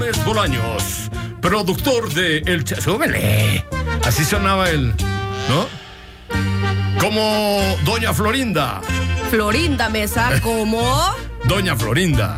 Gómez Bolaños, productor de El Súbele. Así sonaba él, ¿no? Como Doña Florinda. Florinda Mesa, como Doña Florinda.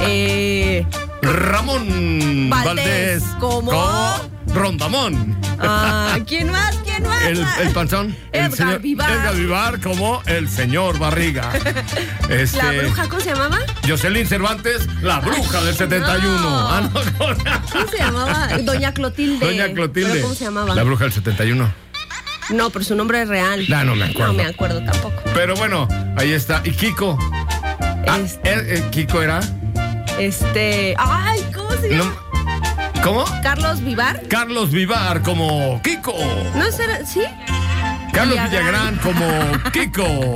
Ramón Valdés, como Rondamón. ¿Quién más? El panzón. Edgar Vivar. Edgar Vivar como el señor Barriga. ¿La bruja cómo se llamaba? Jocelyn Cervantes, la bruja del 71. No. ¿Cómo se llamaba? Doña Clotilde. Doña Clotilde. ¿Pero cómo se llamaba? La bruja del 71. No, pero su nombre es real. No me acuerdo. No me acuerdo tampoco. Pero bueno, ahí está. ¿Y Kiko? ¿Kiko era? Ay, ¿cómo se llama? ¿Cómo? ¿Carlos Vivar? Carlos Vivar como Kiko. ¿No será? ¿Sí? Carlos Villagrán como Kiko.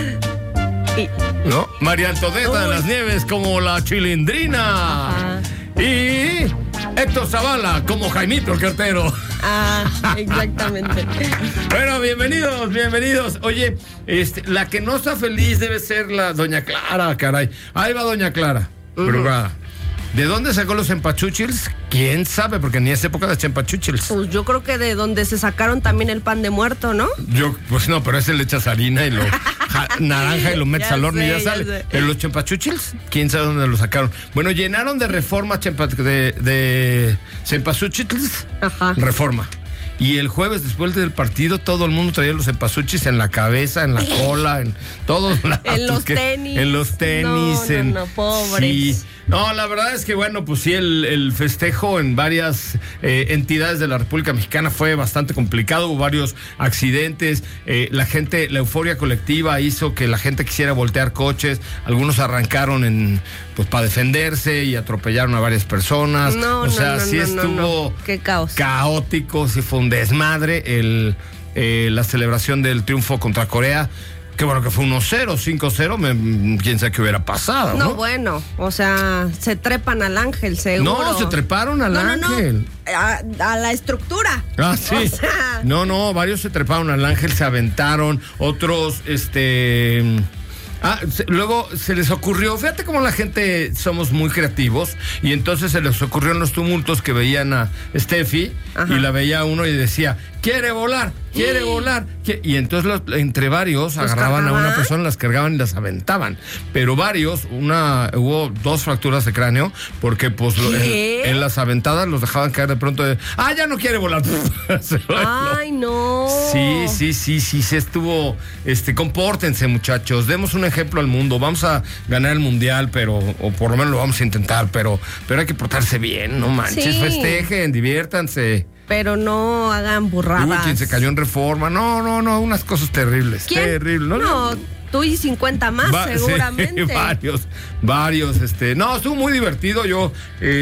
¿No? María Antonieta de las Nieves como la Chilindrina. Ajá. Y Héctor Zavala como Jaimito el Cartero. Exactamente. Bueno, bienvenidos. Oye, la que no está feliz debe ser la Doña Clara, caray. Ahí va Doña Clara, drogada. ¿De dónde sacó los empachuchils? ¿Quién sabe? Porque ni es época de empachuchils. Pues yo creo que de donde se sacaron también el pan de muerto, ¿no? Pues no, pero ese le echas harina y lo naranja y lo metes al horno y ya sale. Pero los empachuchils, ¿quién sabe dónde lo sacaron? Bueno, llenaron de reforma de empachuchils. Ajá. Reforma. Y el jueves, después del partido, todo el mundo traía los empazuchis en la cabeza, en la cola, en todos lados. En los tenis. En los tenis. No, pobres. Sí. No, la verdad es que, bueno, pues sí, el festejo en varias entidades de la República Mexicana fue bastante complicado. Hubo varios accidentes. La euforia colectiva hizo que la gente quisiera voltear coches. Algunos arrancaron para defenderse y atropellaron a varias personas. Sí estuvo Qué caos. Caótico, sí fue un desmadre la celebración del triunfo contra Corea. Qué bueno que fue 1-0, 5-0, quién sabe qué hubiera pasado, ¿no? No, bueno, o sea, se trepan al ángel, seguro. No, se treparon al ángel. No, a la estructura. Sí. O sea... No, varios se treparon al ángel, se aventaron, otros, luego se les ocurrió, fíjate cómo la gente somos muy creativos, y entonces se les ocurrió en los tumultos que veían a Steffi. Ajá. Y la veía uno y decía, quiere volar. Y entonces entre varios agarraban a una persona, las cargaban y las aventaban. Pero varios, hubo 2 fracturas de cráneo, porque pues en las aventadas los dejaban caer de pronto ya no quiere volar. Ay, no. Sí, estuvo, compórtense, muchachos, demos un ejemplo al mundo. Vamos a ganar el mundial, o por lo menos lo vamos a intentar, pero hay que portarse bien, no manches, festejen, diviértanse. Pero no hagan burradas. Quien se cayó en Reforma. No, unas cosas terribles. ¿Quién? Terribles. No, tú y 50 más, seguramente. Sí, varios. No, estuvo muy divertido. Yo,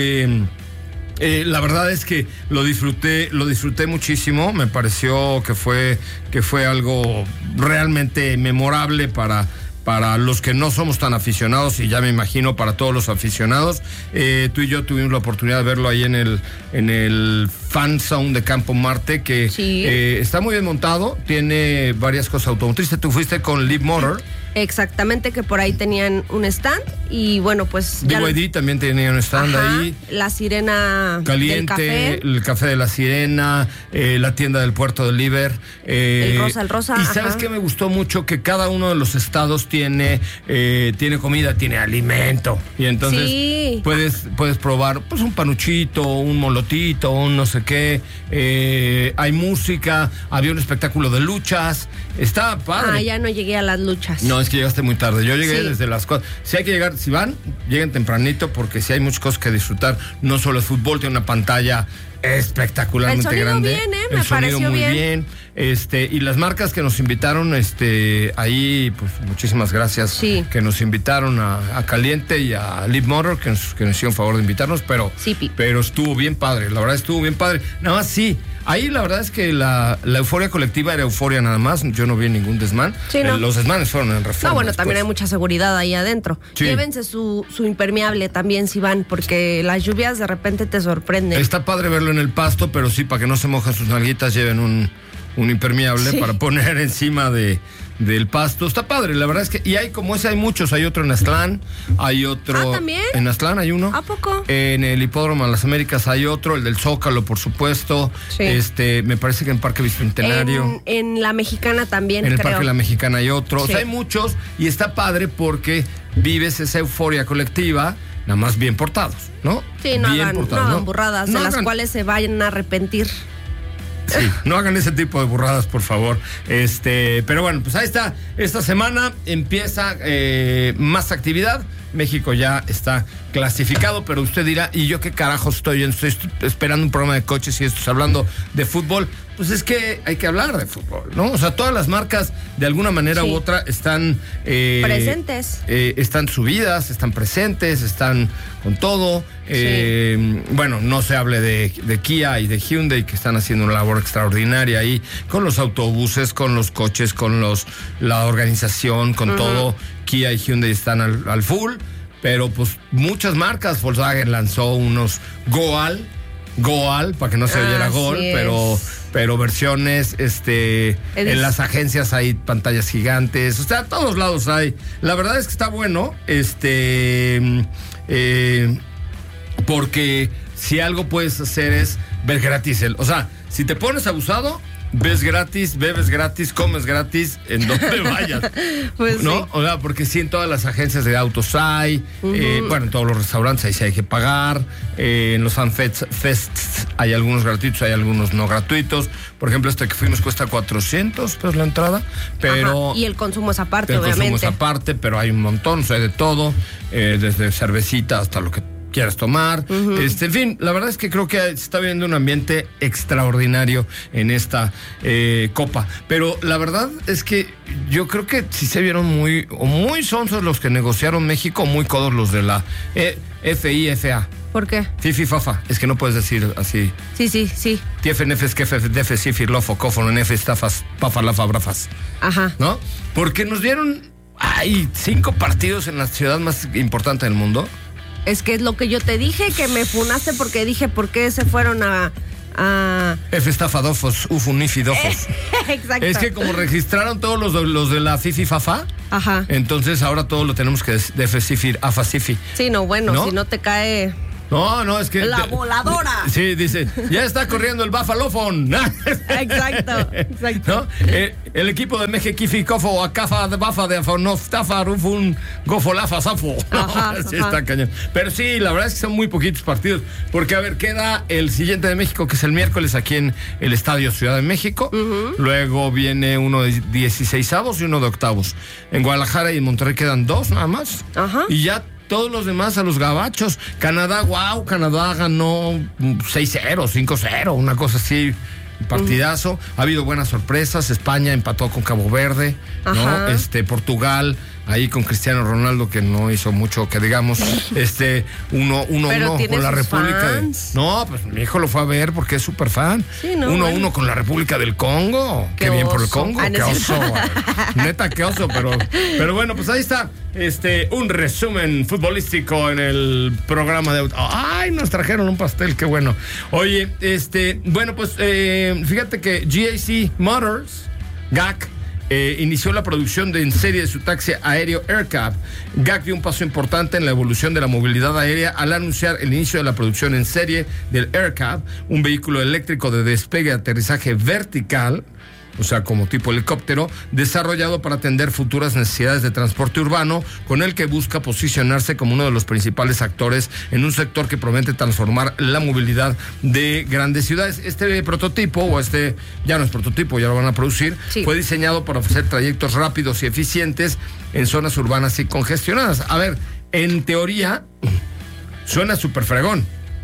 la verdad es que lo disfruté muchísimo. Me pareció que fue algo realmente memorable para los que no somos tan aficionados, y ya me imagino para todos los aficionados. Tú y yo tuvimos la oportunidad de verlo ahí en el Fan Zone de Campo Marte, que sí. Está muy bien montado, tiene varias cosas automotrices. Tú fuiste con Live Motor. Exactamente, que por ahí tenían un stand, y bueno, pues BYD también tenía un stand. Ajá, ahí. La Sirena Caliente, el café de la Sirena, la tienda del puerto de Liver. El Rosa. Y ¿sabes qué me gustó mucho? Que cada uno de los estados tiene comida, tiene alimento. Y entonces sí. puedes probar pues un panuchito, un molotito, un no sé qué. Hay música, había un espectáculo de luchas. Estaba padre. Ya no llegué a las luchas. No, es que llegaste muy tarde. Yo llegué desde las 4. Si hay que llegar, si van, lleguen tempranito, porque si hay muchas cosas que disfrutar. No solo el fútbol, tiene una pantalla espectacularmente grande. Bien, el me sonido pareció muy bien. Y las marcas que nos invitaron, ahí, pues muchísimas gracias. Sí. Que nos invitaron a Caliente y a Live Motor, que nos hicieron favor de invitarnos, pero estuvo bien padre, la verdad estuvo bien padre. Nada más sí, ahí la verdad es que la euforia colectiva era euforia nada más. Yo no vi ningún desmán. Sí, ¿no? Los desmanes fueron en Reforma. No, bueno, después. también hay mucha seguridad ahí adentro. Sí. Llévense su impermeable también si van, porque las lluvias de repente te sorprenden. Está padre verlo en el pasto, pero sí, para que no se mojen sus nalguitas, lleven un un impermeable para poner encima del pasto. Está padre, la verdad es que, y hay como ese, hay muchos, hay otro en Aztlán, hay otro. ¿También? En Aztlán hay uno. ¿A poco? En el Hipódromo de las Américas hay otro, el del Zócalo, por supuesto. Sí. Me parece que en Parque Bicentenario. En la Mexicana también, en el creo. Parque La Mexicana hay otro. Sí. O sea, hay muchos, y está padre porque vives esa euforia colectiva, nada más bien portados, ¿no? Sí, no bien hagan, portados, no hagan burradas no de hagan, las cuales se vayan a arrepentir. Sí, no hagan ese tipo de burradas, por favor. Pero bueno, pues ahí está. Esta semana empieza más actividad. México ya está clasificado, pero usted dirá, ¿y yo qué carajo estoy esperando un programa de coches y esto hablando de fútbol? Pues es que hay que hablar de fútbol, ¿no? O sea, todas las marcas de alguna manera u otra están presentes. Están subidas, están presentes, están con todo. Bueno, no se hable de Kia y de Hyundai, que están haciendo una labor extraordinaria ahí, con los autobuses, con los coches, con la organización, con todo. Kia y Hyundai están al full, pero pues muchas marcas. Volkswagen lanzó unos Goal, para que no se oyera Gol, pero versiones, en las agencias hay pantallas gigantes, o sea, a todos lados hay. La verdad es que está bueno, porque si algo puedes hacer es ver gratis o sea, si te pones abusado, ves gratis, bebes gratis, comes gratis, en donde vayas. Pues ¿no? sí. O sea, porque sí, en todas las agencias de autos hay, bueno, en todos los restaurantes ahí sí hay que pagar, en los FanFests hay algunos gratuitos, hay algunos no gratuitos. Por ejemplo, que fuimos cuesta 400 pesos la entrada, pero... Ajá. Y el consumo es aparte, obviamente. El consumo es aparte, pero hay un montón, o sea, de todo, desde cervecita hasta lo que quieras tomar. En fin, la verdad es que creo que se está viendo un ambiente extraordinario en esta Copa. Pero la verdad es que yo creo que sí se vieron muy sonsos los que negociaron México, muy codos los de la FIFA. ¿Por qué? Fifi Fafa, es que no puedes decir así. Sí. TFNF es que FDF, Sifi, Lofo, Cofon, NF, Estafas, Pafa, Lafa, Brafas. Ajá. ¿No? Porque nos dieron 5 partidos en la ciudad más importante del mundo. Es que es lo que yo te dije, que me funaste porque dije, ¿por qué se fueron a F estafadofos, ufunifidofos? Exacto. Es que como registraron todos los de la Fifi Fafa, ajá, entonces ahora todo lo tenemos que defesifir, afasifi. Sí, no, bueno, ¿no? Si no te cae... No, es que... ¡La voladora! Sí, dice, ya está corriendo el bafalofon. Exacto. ¿No? El equipo de Mejekifi, Cofo, Acafa, de Bafa, de Afonoftafa, Rufun, Gofolafa, Safo. Sí, está cañón. Pero sí, la verdad es que son muy poquitos partidos. Porque, a ver, queda el siguiente de México, que es el miércoles aquí en el Estadio Ciudad de México. Luego viene uno de 16avos y uno de octavos. En Guadalajara y en Monterrey quedan 2 nada más. Ajá. Y ya todos los demás a los gabachos. Canadá ganó 6-0, 5-0, una cosa así, partidazo. Ha habido buenas sorpresas. España empató con Cabo Verde, ¿no? Portugal ahí con Cristiano Ronaldo, que no hizo mucho, que digamos, 1-1 con la República No, pues mi hijo lo fue a ver porque es súper fan. Sí, no, 1-1 con la República del Congo. Qué bien por el Congo. Qué oso. Neta, qué oso, pero bueno, pues ahí está. Un resumen futbolístico en el programa de... ¡Ay! Nos trajeron un pastel, qué bueno. Oye, bueno, pues fíjate que GAC Motors, GAC, inició la producción en serie de su taxi aéreo AirCab. GAC dio un paso importante en la evolución de la movilidad aérea al anunciar el inicio de la producción en serie del AirCab, un vehículo eléctrico de despegue y aterrizaje vertical, o sea, como tipo helicóptero, desarrollado para atender futuras necesidades de transporte urbano, con el que busca posicionarse como uno de los principales actores en un sector que promete transformar la movilidad de grandes ciudades. Este prototipo, ya no es prototipo, ya lo van a producir, fue diseñado para ofrecer trayectos rápidos y eficientes en zonas urbanas y congestionadas. A ver, en teoría, suena súper fregón.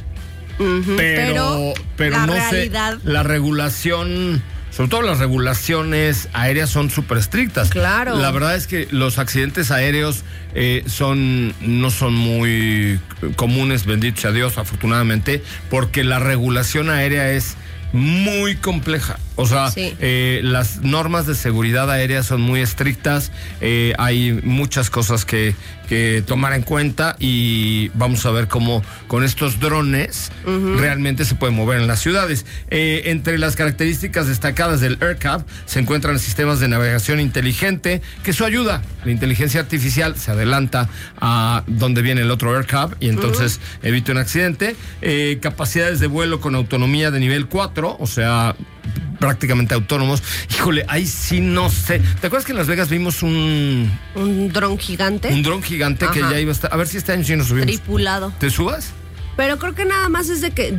Pero no realidad... sé, la regulación... Sobre todo las regulaciones aéreas son súper estrictas. Claro. La verdad es que los accidentes aéreos no son muy comunes, bendito sea Dios, afortunadamente, porque la regulación aérea es muy compleja. O sea, sí. Las normas de seguridad aérea son muy estrictas, hay muchas cosas que tomar en cuenta y vamos a ver cómo con estos drones realmente se pueden mover en las ciudades. Entre las características destacadas del AirCab se encuentran sistemas de navegación inteligente, que eso ayuda. La inteligencia artificial se adelanta a donde viene el otro AirCab y entonces evita un accidente. Capacidades de vuelo con autonomía de nivel 4, o sea, prácticamente autónomos. Híjole, ahí sí no sé. ¿Te acuerdas que en Las Vegas vimos un dron gigante? Un dron gigante. Ajá. Que ya iba a estar. A ver si este año sí nos subimos. Tripulado. ¿Te subas? Pero creo que nada más es de que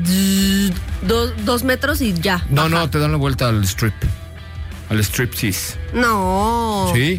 2 metros y ya. No, no, te dan la vuelta al strip. Al striptease. No. Sí.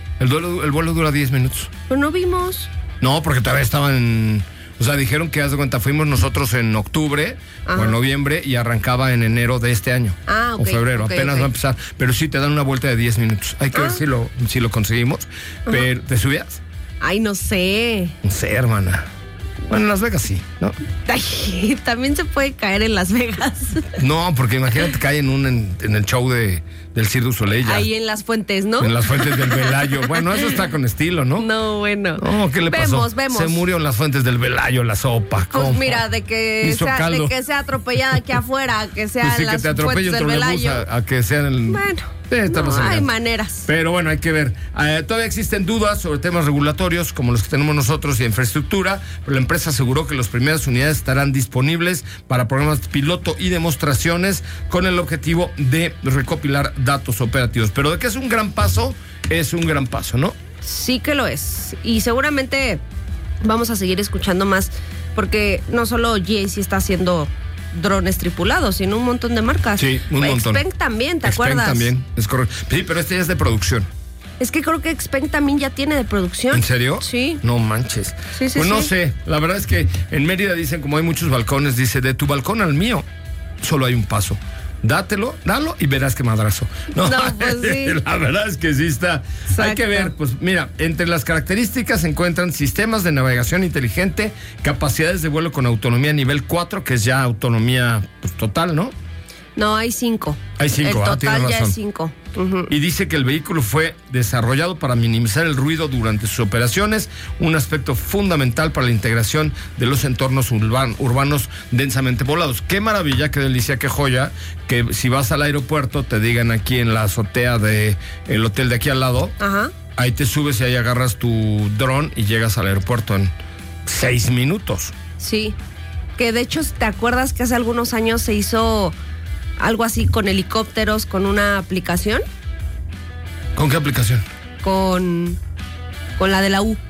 El vuelo dura 10 minutos. Pero no vimos. No, porque todavía estaban. O sea, dijeron que, haz de cuenta, fuimos nosotros en octubre o en noviembre y arrancaba en enero de este año. Ah, ok. O febrero, apenas va a empezar. Pero sí, te dan una vuelta de 10 minutos. Hay que ver si lo conseguimos. Pero, ¿te subías? Ay, no sé. No sé, hermana. Bueno, en Las Vegas sí, ¿no? Ay, también se puede caer en Las Vegas. No, porque imagínate que cae en el show del Cirque du Soleil. Ya. Ahí en las fuentes, ¿no? En las fuentes del Velayo. Bueno, eso está con estilo, ¿no? No, bueno. No, ¿qué le pasó? Vemos. Se murió en las fuentes del Velayo, la sopa. Pues ¿cómo? mira, de que sea atropellada aquí afuera, que sea pues sí, en las que te atropelle fuentes un del trolebús Velayo. a que sea en el... Bueno. No, hay maneras. Pero bueno, hay que ver. Todavía existen dudas sobre temas regulatorios como los que tenemos nosotros y infraestructura, pero la empresa aseguró que las primeras unidades estarán disponibles para programas piloto y demostraciones con el objetivo de recopilar datos operativos. Pero de que es un gran paso, ¿no? Sí que lo es. Y seguramente vamos a seguir escuchando más, porque no solo GAC está haciendo drones tripulados, sino un montón de marcas. Sí, un montón. Xpeng también, ¿te acuerdas? Xpeng también, es correcto. Sí, pero este ya es de producción. Es que creo que Xpeng también ya tiene de producción. ¿En serio? Sí. No manches. Sí. Pues no sé, la verdad es que en Mérida dicen, como hay muchos balcones, dice, de tu balcón al mío, solo hay un paso. Dalo y verás qué madrazo. No, pues sí. La verdad es que sí está. Exacto. Hay que ver, pues mira, entre las características se encuentran sistemas de navegación inteligente, capacidades de vuelo con autonomía nivel 4, que es ya autonomía pues, total, ¿no? No, hay 5. Hay 5, el total tienes razón. Ya es 5. Y dice que el vehículo fue desarrollado para minimizar el ruido durante sus operaciones, un aspecto fundamental para la integración de los entornos urbanos densamente poblados. Qué maravilla, qué delicia, qué joya, que si vas al aeropuerto te digan aquí en la azotea del hotel de aquí al lado, ahí te subes y ahí agarras tu dron y llegas al aeropuerto en 6 minutos. Sí, que de hecho, ¿te acuerdas que hace algunos años se hizo algo así con helicópteros, con una aplicación? ¿Con qué aplicación? Con la de la U.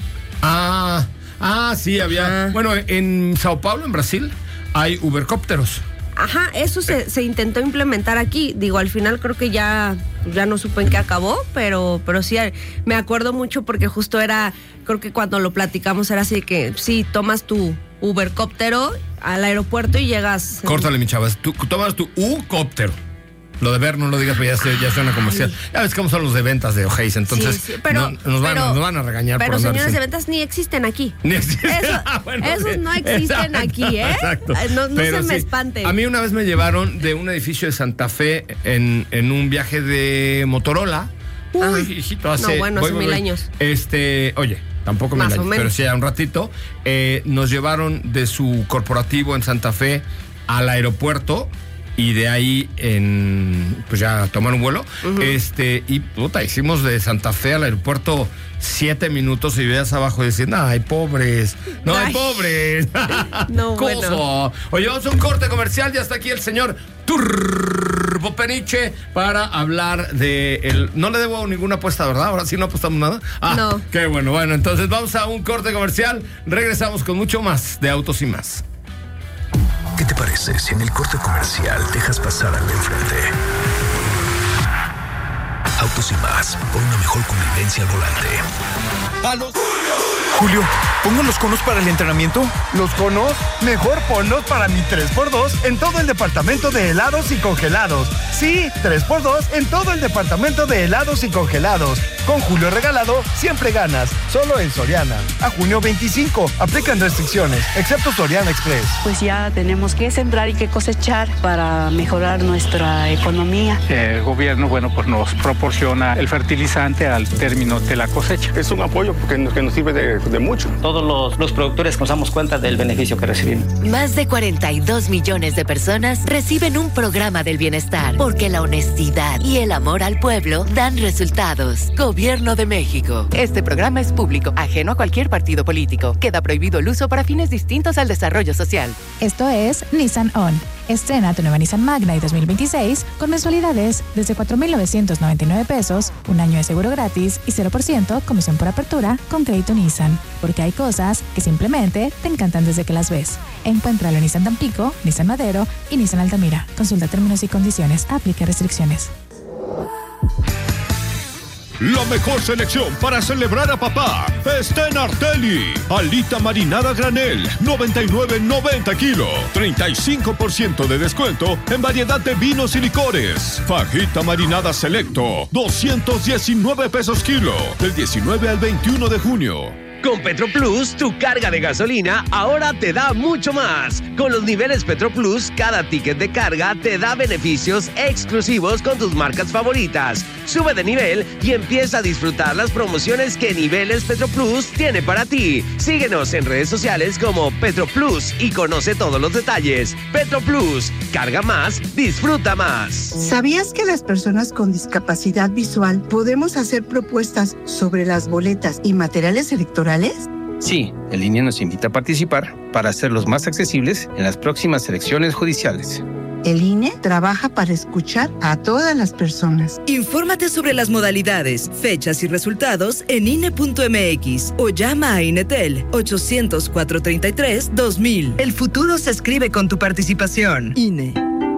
Sí, había. Bueno, en Sao Paulo, en Brasil, hay Ubercópteros. Ajá, eso se intentó implementar aquí. Digo, al final creo que ya no supe en qué acabó, pero sí, me acuerdo mucho porque justo creo que cuando lo platicamos era así que sí, tomas tu Ubercóptero al aeropuerto y llegas. Córtale, mi chavas. Tú tomas tu U-cóptero. Lo de ver, no lo digas, pero ya suena comercial. Ya ves cómo son los de ventas de O'Hays, entonces sí, pero, nos van a regañar pero por andar. señores de ventas ni existen aquí. Ni existen. Esos no existen aquí, ¿eh? Exacto. No se me espanten. A mí una vez me llevaron de un edificio de Santa Fe en un viaje de Motorola. Uy, hijito, hace 1000 años. Oye, tampoco más 1000 años, pero sí, a un ratito. Nos llevaron de su corporativo en Santa Fe al aeropuerto. Y de ahí pues ya tomar un vuelo. Hicimos de Santa Fe al aeropuerto 7 minutos y veías abajo diciendo, ay, pobres. No, hay pobres. No, bueno. Oye, vamos a un corte comercial. Ya está aquí el señor Turbo Peniche para hablar de no le debo ninguna apuesta, ¿verdad? Ahora sí no apostamos nada. No. Qué bueno. Bueno, entonces vamos a un corte comercial. Regresamos con mucho más de Autos y Más. ¿Qué te parece si en el corte comercial dejas pasar al de enfrente? Autos y Más, por una mejor convivencia al volante. Julio, ¿Pongo los conos para el entrenamiento? ¿Los conos? Mejor ponlos para mi 3x2 en todo el departamento de helados y congelados. Sí, 3x2 en todo el departamento de helados y congelados. Con Julio Regalado, siempre ganas. Solo en Soriana. A junio 25. Aplican restricciones, excepto Soriana Express. Pues ya tenemos que sembrar y que cosechar para mejorar nuestra economía. El gobierno, pues nos proporciona el fertilizante al término de la cosecha. Es un apoyo que nos sirve de mucho. Todos los productores nos damos cuenta del beneficio que recibimos. Más de 42 millones de personas reciben un programa del bienestar, porque la honestidad y el amor al pueblo dan resultados. Gobierno de México. Este programa es público, ajeno a cualquier partido político. Queda prohibido el uso para fines distintos al desarrollo social. Esto es Nissan On. Estrena tu nueva Nissan Magna 2026 con mensualidades desde 4,999 pesos, un año de seguro gratis y 0% comisión por apertura con crédito Nissan. Porque hay cosas que simplemente te encantan desde que las ves. Encuéntralo en Nissan Tampico, Nissan Madero y Nissan Altamira. Consulta términos y condiciones. Aplica restricciones. La mejor selección para celebrar a papá está en Arteli. Alita marinada a granel, 99.90 kilo. 35% de descuento en variedad de vinos y licores. Fajita marinada selecto, 219 pesos kilo. Del 19 al 21 de junio. Con Petroplus, tu carga de gasolina ahora te da mucho más. Con los niveles Petroplus, cada ticket de carga te da beneficios exclusivos con tus marcas favoritas. Sube de nivel y empieza a disfrutar las promociones que Niveles Petroplus tiene para ti. Síguenos en redes sociales como Petroplus y conoce todos los detalles. Petroplus, carga más, disfruta más. ¿Sabías que las personas con discapacidad visual podemos hacer propuestas sobre las boletas y materiales electorales? Sí, el INE nos invita a participar para hacerlos más accesibles en las próximas elecciones judiciales. El INE trabaja para escuchar a todas las personas. Infórmate sobre las modalidades, fechas y resultados en INE.mx o llama a INETEL 800-433-2000. El futuro se escribe con tu participación. INE.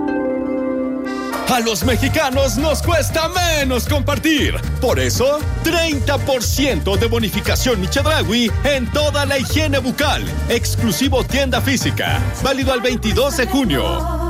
A los mexicanos nos cuesta menos compartir. Por eso, 30% de bonificación Chedraui en toda la higiene bucal. Exclusivo tienda física. Válido al 22 de junio.